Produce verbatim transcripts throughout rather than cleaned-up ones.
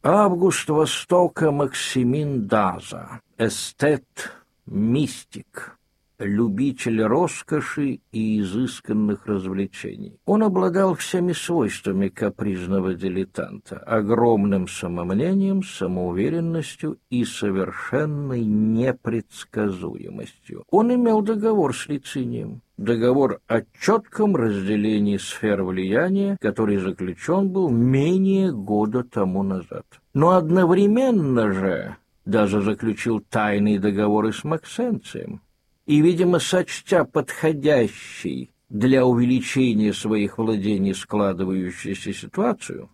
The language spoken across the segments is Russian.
Август Востока Максимин Даза, эстет, мистик, любитель роскоши и изысканных развлечений. Он обладал всеми свойствами капризного дилетанта, огромным самомнением, самоуверенностью и совершенной непредсказуемостью. Он имел договор с Лицинием, договор о четком разделении сфер влияния, который заключен был менее года тому назад. Но одновременно же даже заключил тайные договоры с Максенцием. И, видимо, сочтя подходящей для увеличения своих владений складывающуюся ситуацию,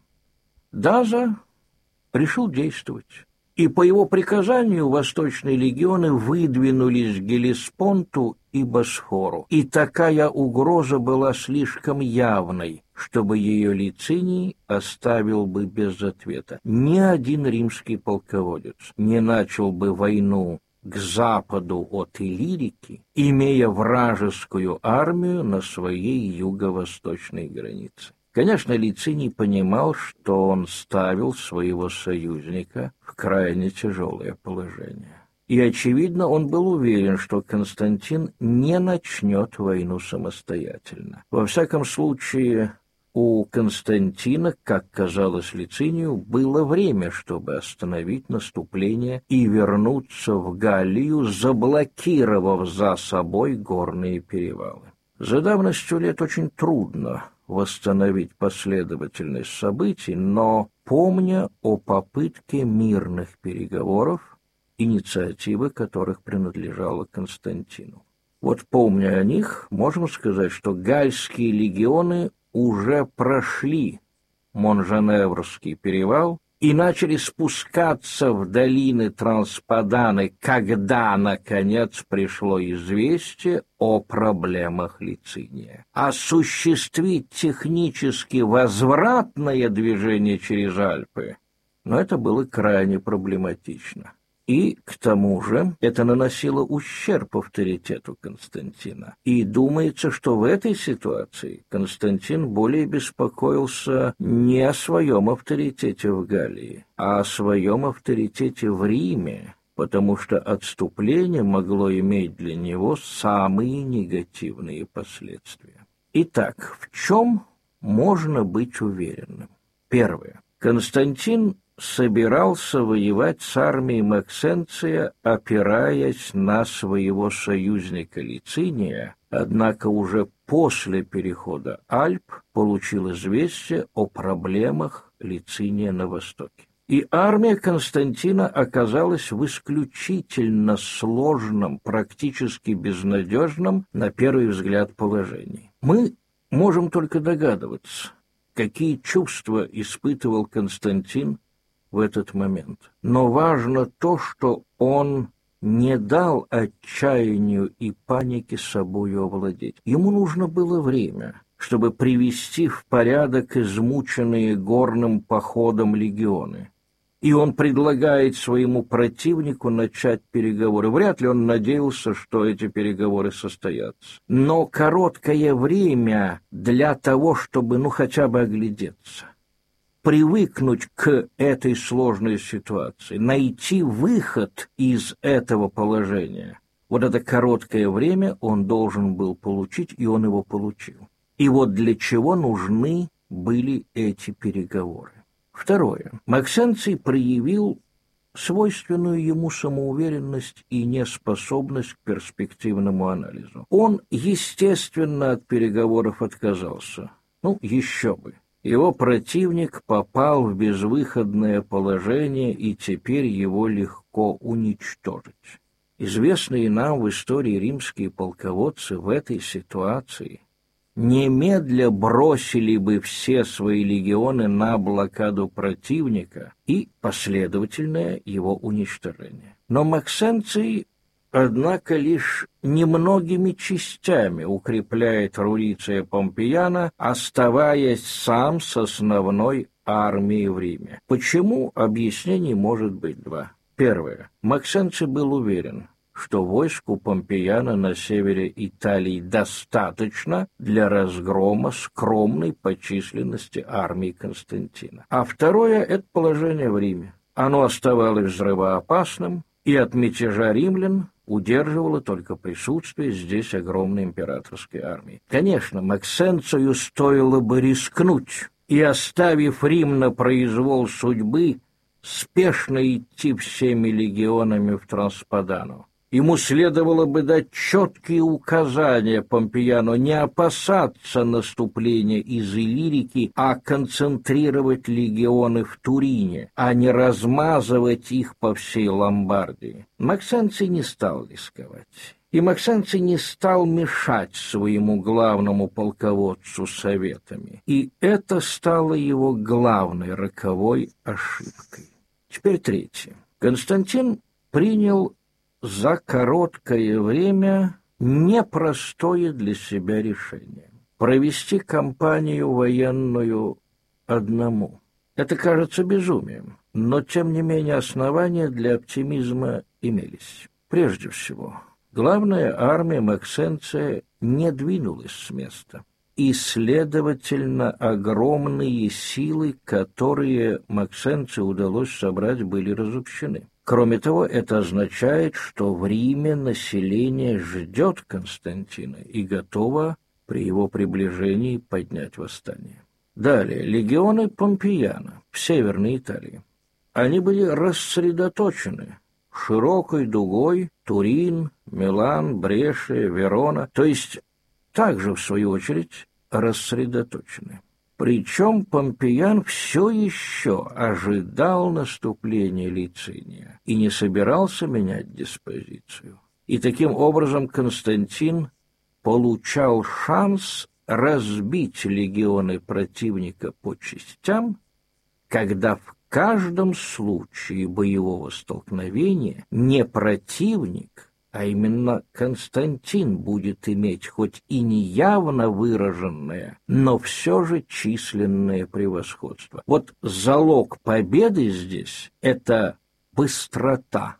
Даза решил действовать. И по его приказанию восточные легионы выдвинулись к Геллеспонту и Босфору. И такая угроза была слишком явной, чтобы ее Лициний оставил бы без ответа. Ни один римский полководец не начал бы войну к западу от Иллирики, имея вражескую армию на своей юго-восточной границе. Конечно, Лициний понимал, что он ставил своего союзника в крайне тяжелое положение. И, очевидно, он был уверен, что Константин не начнет войну самостоятельно. Во всяком случае, у Константина, как казалось Лицинию, было время, чтобы остановить наступление и вернуться в Галлию, заблокировав за собой горные перевалы. За давностью лет очень трудно восстановить последовательность событий, но, помня о попытке мирных переговоров, инициатива которых принадлежала Константину. Вот помня о них, можем сказать, что галльские легионы уже прошли Монженеврский перевал и начали спускаться в долины Транспаданы, когда, наконец, пришло известие о проблемах Лициния. Осуществить технически возвратное движение через Альпы, но это было крайне проблематично. И, к тому же, это наносило ущерб авторитету Константина. И думается, что в этой ситуации Константин более беспокоился не о своем авторитете в Галлии, а о своем авторитете в Риме, потому что отступление могло иметь для него самые негативные последствия. Итак, в чем можно быть уверенным? Первое. Константин собирался воевать с армией Максенция, опираясь на своего союзника Лициния, однако уже после перехода Альп получил известие о проблемах Лициния на востоке. И армия Константина оказалась в исключительно сложном, практически безнадежном, на первый взгляд, положении. Мы можем только догадываться, какие чувства испытывал Константин в этот момент. Но важно то, что он не дал отчаянию и панике собою овладеть. Ему нужно было время, чтобы привести в порядок измученные горным походом легионы. И он предлагает своему противнику начать переговоры. Вряд ли он надеялся, что эти переговоры состоятся. Но короткое время для того, чтобы, ну, хотя бы оглядеться, привыкнуть к этой сложной ситуации, найти выход из этого положения. Вот это короткое время он должен был получить, и он его получил. И вот для чего нужны были эти переговоры. Второе. Максенций проявил свойственную ему самоуверенность и неспособность к перспективному анализу. Он, естественно, от переговоров отказался. Ну, еще бы. Его противник попал в безвыходное положение, и теперь его легко уничтожить. Известные нам в истории римские полководцы в этой ситуации немедля бросили бы все свои легионы на блокаду противника и последовательное его уничтожение. Но Максенций, однако, лишь немногими частями укрепляет Руриция Помпеяна, оставаясь сам с основной армией в Риме. Почему? Объяснений может быть два. Первое. Максенций был уверен, что войск у Помпеяна на севере Италии достаточно для разгрома скромной по численности армии Константина. А второе – это положение в Риме. Оно оставалось взрывоопасным, и от мятежа римлян удерживало только присутствие здесь огромной императорской армии. Конечно, Максенцию стоило бы рискнуть и, оставив Рим на произвол судьбы, спешно идти всеми легионами в Транспадану. Ему следовало бы дать четкие указания Помпеяну не опасаться наступления из Иллирики, а концентрировать легионы в Турине, а не размазывать их по всей Ломбардии. Максенций не стал рисковать. И Максенций не стал мешать своему главному полководцу советами. И это стало его главной роковой ошибкой. Теперь третье. Константин принял за короткое время непростое для себя решение – провести кампанию военную одному. Это кажется безумием, но тем не менее основания для оптимизма имелись. Прежде всего, главная армия Максенция не двинулась с места, и, следовательно, огромные силы, которые Максенцию удалось собрать, были разобщены. Кроме того, это означает, что в Риме население ждет Константина и готово при его приближении поднять восстание. Далее, легионы Помпеяна в Северной Италии. Они были рассредоточены широкой дугой: Турин, Милан, Брешия, Верона, то есть также, в свою очередь, рассредоточены. Причем Помпеян все еще ожидал наступления Лициния и не собирался менять диспозицию. И таким образом Константин получал шанс разбить легионы противника по частям, когда в каждом случае боевого столкновения не противник, а именно Константин будет иметь хоть и не явно выраженное, но все же численное превосходство. Вот залог победы здесь – это быстрота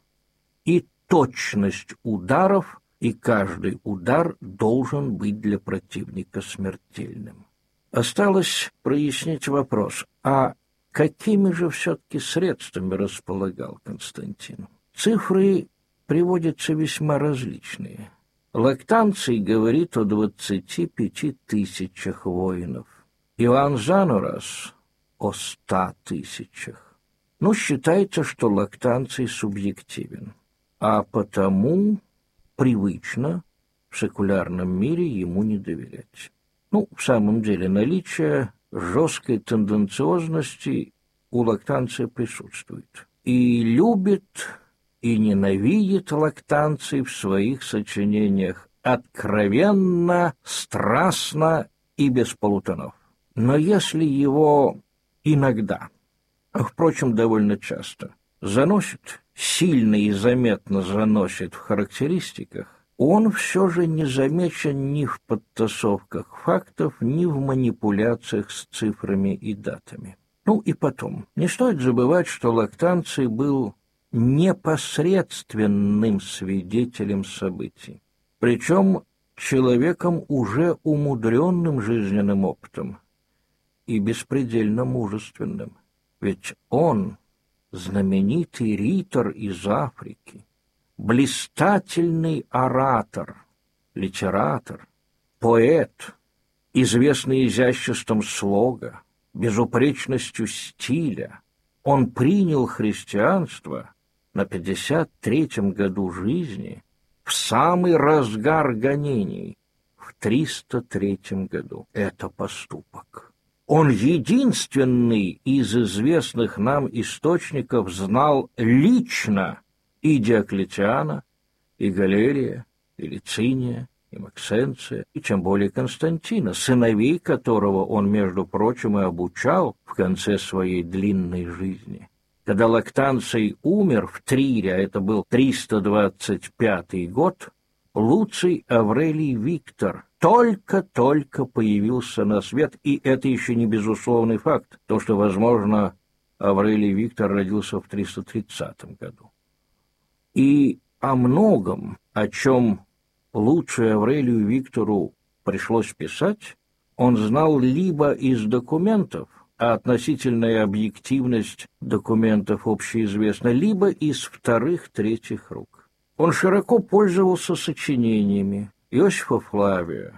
и точность ударов, и каждый удар должен быть для противника смертельным. Осталось прояснить вопрос, а какими же все-таки средствами располагал Константин? Цифры приводятся весьма различные. Лактанций говорит о двадцати пяти тысячах воинов, Иоанн Занурас о ста тысячах. Но считается, что Лактанций субъективен, а потому привычно в секулярном мире ему не доверять. Ну, в самом деле, наличие жесткой тенденциозности у Лактанция присутствует. И любит и ненавидит Лактанций в своих сочинениях откровенно, страстно и без полутонов. Но если его иногда, а, впрочем, довольно часто, заносит, сильно и заметно заносит в характеристиках, он все же не замечен ни в подтасовках фактов, ни в манипуляциях с цифрами и датами. Ну и потом, не стоит забывать, что Лактанций был непосредственным свидетелем событий, причем человеком, уже умудренным жизненным опытом и беспредельно мужественным. Ведь он знаменитый ритор из Африки, блистательный оратор, литератор, поэт, известный изяществом слога, безупречностью стиля. Он принял христианство на пятьдесят третьем году жизни, в самый разгар гонений, в триста третьем году. Это поступок. Он единственный из известных нам источников знал лично и Диоклетиана, и Галерия, и Лициния, и Максенция, и тем более Константина, сыновей которого он, между прочим, и обучал в конце своей длинной жизни. Когда Лактанций умер в Трире, а это был триста двадцать пятый год, Луций Аврелий Виктор только-только появился на свет, и это еще не безусловный факт, то, что, возможно, Аврелий Виктор родился в триста тридцатом году. И о многом, о чем лучше Аврелию Виктору пришлось писать, он знал либо из документов, а относительная объективность документов общеизвестна, либо из вторых-третьих рук. Он широко пользовался сочинениями Иосифа Флавия,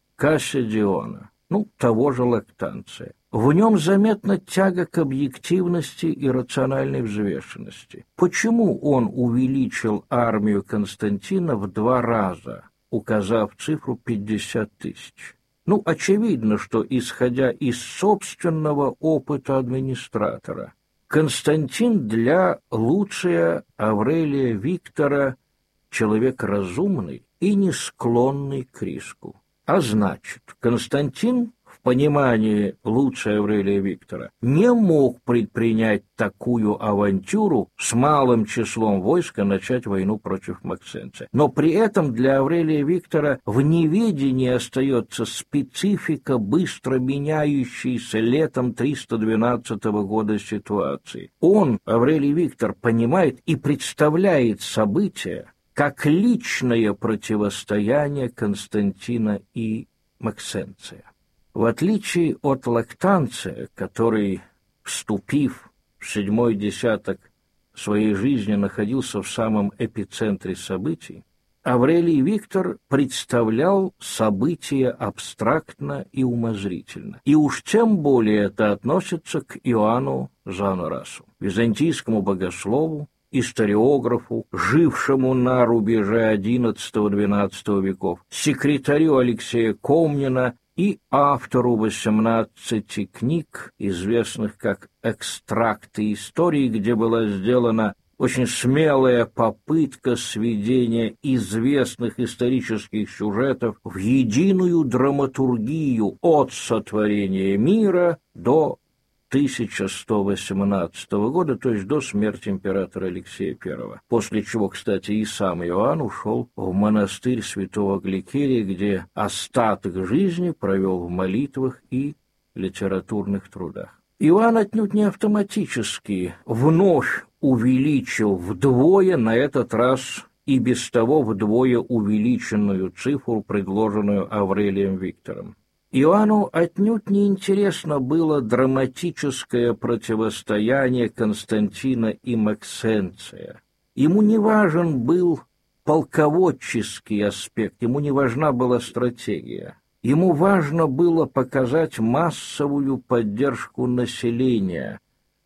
Кассидиона, ну, того же Лактанция. В нем заметна тяга к объективности и рациональной взвешенности. Почему он увеличил армию Константина в два раза, указав цифру пятьдесят тысяч? Ну, очевидно, что, исходя из собственного опыта администратора, Константин для Луция Аврелия Виктора человек разумный и не склонный к риску. А значит, Константин, в понимании Луция Аврелия Виктора, не мог предпринять такую авантюру с малым числом войска начать войну против Максенция. Но при этом для Аврелия Виктора в неведении остается специфика быстро меняющейся летом триста двенадцатого года ситуации. Он, Аврелий Виктор, понимает и представляет события как личное противостояние Константина и Максенция. В отличие от Лактанция, который, вступив в седьмой десяток своей жизни, находился в самом эпицентре событий, Аврелий Виктор представлял события абстрактно и умозрительно. И уж тем более это относится к Иоанну Занорасу, византийскому богослову, историографу, жившему на рубеже одиннадцатого-двенадцатого веков, секретарю Алексея Комнина и автору восемнадцати книг, известных как «Экстракты истории», где была сделана очень смелая попытка сведения известных исторических сюжетов в единую драматургию от сотворения мира до тысяча сто восемнадцатого года, то есть до смерти императора Алексея Первого. После чего, кстати, и сам Иоанн ушел в монастырь святого Гликерия, где остаток жизни провел в молитвах и литературных трудах. Иоанн отнюдь не автоматически вновь увеличил вдвое, на этот раз и без того вдвое увеличенную цифру, предложенную Аврелием Виктором. Иоанну отнюдь не интересно было драматическое противостояние Константина и Максенция. Ему не важен был полководческий аспект, ему не важна была стратегия. Ему важно было показать массовую поддержку населения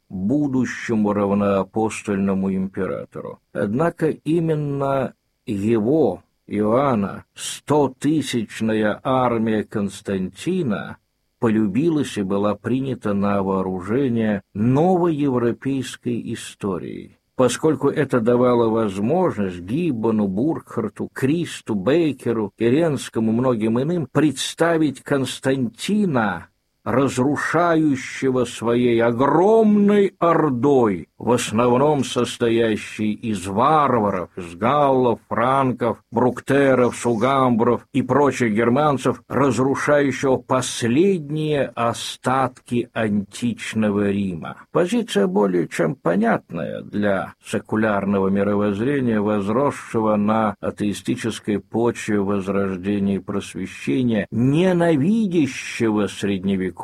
будущему равноапостольному императору. Однако именно его, Иоанна, стотысячная армия Константина полюбилась и была принята на вооружение новой европейской историей, поскольку это давало возможность Гиббону, Буркхарту, Кристу, Бейкеру, Керенскому и многим иным представить Константина, разрушающего своей огромной ордой, в основном состоящей из варваров, из галлов, франков, бруктеров, сугамбров и прочих германцев, разрушающего последние остатки античного Рима. Позиция более чем понятная для секулярного мировоззрения, возросшего на атеистической почве возрождения и просвещения, ненавидящего средневековье,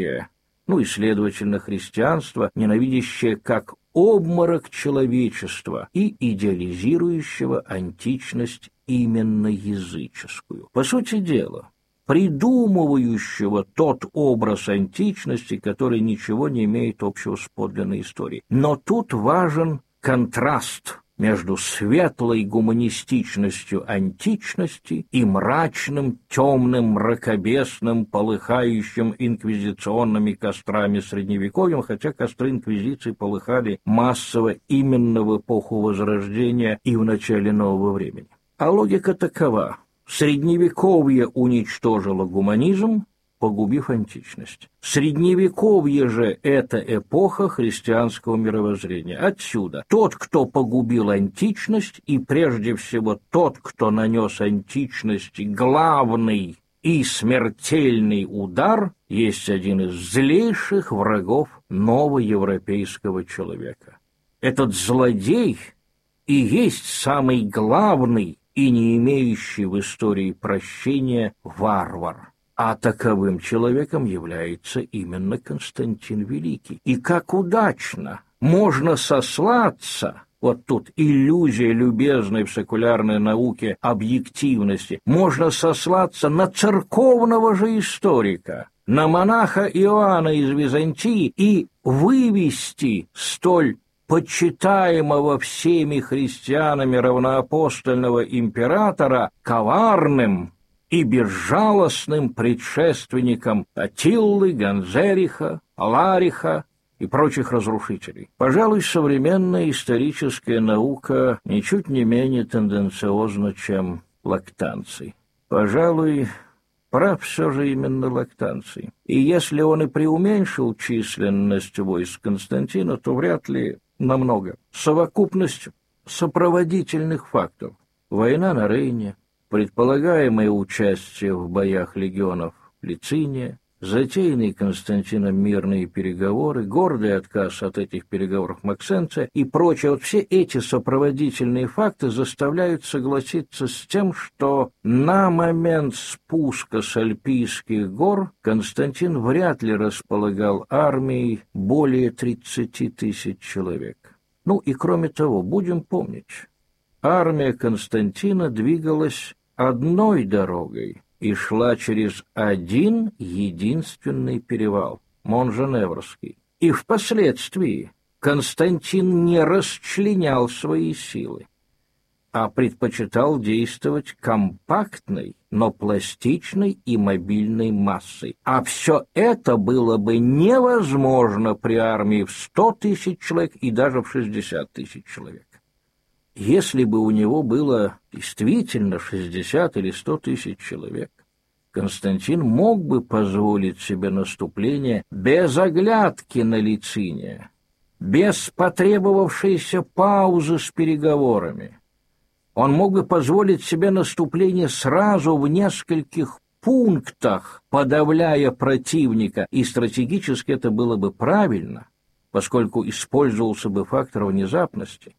ну и, следовательно, христианство, ненавидящее как обморок человечества и идеализирующего античность именно языческую. По сути дела, придумывающего тот образ античности, который ничего не имеет общего с подлинной историей. Но тут важен контраст между светлой гуманистичностью античности и мрачным, темным, мракобесным, полыхающим инквизиционными кострами средневековьем, хотя костры инквизиции полыхали массово именно в эпоху Возрождения и в начале нового времени. А логика такова: средневековье уничтожило гуманизм, погубив античность. Средневековье же — это эпоха христианского мировоззрения. Отсюда тот, кто погубил античность, и прежде всего тот, кто нанес античности главный и смертельный удар, есть один из злейших врагов новоевропейского человека. Этот злодей и есть самый главный и не имеющий в истории прощения варвар. А таковым человеком является именно Константин Великий. И как удачно можно сослаться, вот тут иллюзия любезной в секулярной науке объективности, можно сослаться на церковного же историка, на монаха Иоанна из Византии и вывести столь почитаемого всеми христианами равноапостольного императора коварным и безжалостным предшественником Аттилы, Ганзериха, Алариха и прочих разрушителей. Пожалуй, современная историческая наука ничуть не менее тенденциозна, чем Лактанций. Пожалуй, прав все же именно Лактанций. И если он и преуменьшил численность войск Константина, то вряд ли намного. Совокупность сопроводительных фактов. Война на Рейне, предполагаемое участие в боях легионов Лициния, затеянные Константином мирные переговоры, гордый отказ от этих переговоров Максенция и прочее, вот все эти сопроводительные факты заставляют согласиться с тем, что на момент спуска с Альпийских гор Константин вряд ли располагал армией более тридцати тысяч человек. Ну и кроме того, будем помнить, армия Константина двигалась одной дорогой и шла через один единственный перевал – Монженеврский. И впоследствии Константин не расчленял свои силы, а предпочитал действовать компактной, но пластичной и мобильной массой. А все это было бы невозможно при армии в сто тысяч человек и даже в шестьдесят тысяч человек. Если бы у него было действительно шестьдесят или сто тысяч человек, Константин мог бы позволить себе наступление без оглядки на Лициния, без потребовавшейся паузы с переговорами. Он мог бы позволить себе наступление сразу в нескольких пунктах, подавляя противника, и стратегически это было бы правильно, поскольку использовался бы фактор внезапности.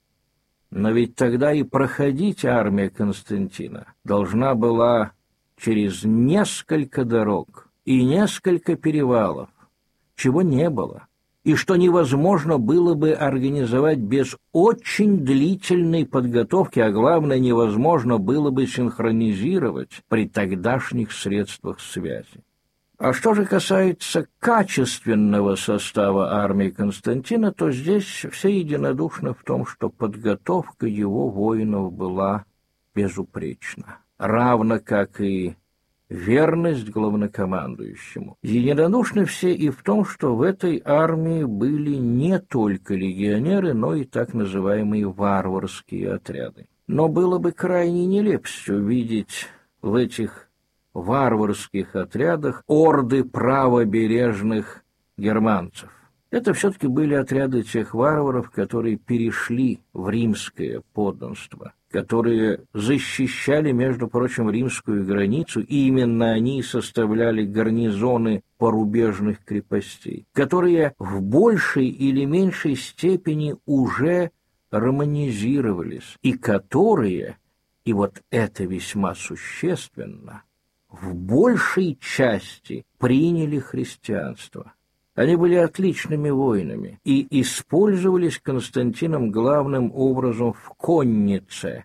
Но ведь тогда и проходить армия Константина должна была через несколько дорог и несколько перевалов, чего не было, и что невозможно было бы организовать без очень длительной подготовки, а главное, невозможно было бы синхронизировать при тогдашних средствах связи. А что же касается качественного состава армии Константина, то здесь все единодушны в том, что подготовка его воинов была безупречна, равно как и верность главнокомандующему. Единодушны все и в том, что в этой армии были не только легионеры, но и так называемые варварские отряды. Но было бы крайней нелепостью видеть в этих варварских отрядах орды правобережных германцев. Это все-таки были отряды тех варваров, которые перешли в римское подданство, которые защищали, между прочим, римскую границу, и именно они составляли гарнизоны порубежных крепостей, которые в большей или меньшей степени уже романизировались, и которые, и вот это весьма существенно, в большей части приняли христианство. Они были отличными воинами и использовались Константином главным образом в коннице,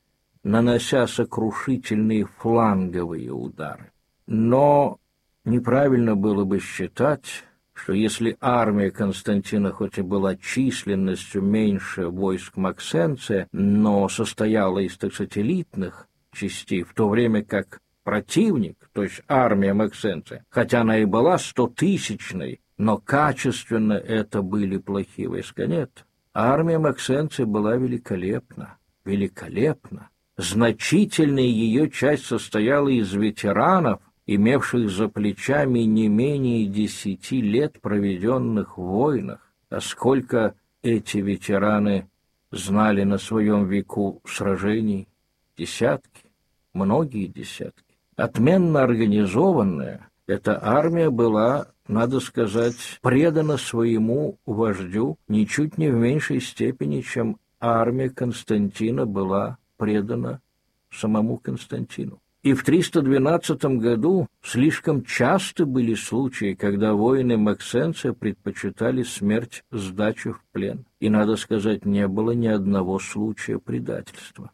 нанося сокрушительные фланговые удары. Но неправильно было бы считать, что если армия Константина хоть и была численностью меньше войск Максенция, но состояла из, так сказать, элитных частей, в то время как противник, то есть армия Максенция, хотя она и была стотысячной, но качественно это были плохие войска. Нет, армия Максенция была великолепна, великолепна. Значительная ее часть состояла из ветеранов, имевших за плечами не менее десяти лет, проведенных в войнах. А сколько эти ветераны знали на своем веку сражений? Десятки, многие десятки. Отменно организованная, эта армия была, надо сказать, предана своему вождю ничуть не в меньшей степени, чем армия Константина была предана самому Константину. И в триста двенадцатом году слишком часто были случаи, когда воины Максенция предпочитали смерть сдаче в плен. И, надо сказать, не было ни одного случая предательства.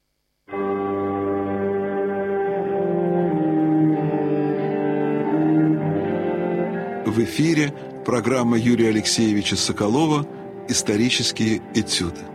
В эфире программа Юрия Алексеевича Соколова «Исторические этюды».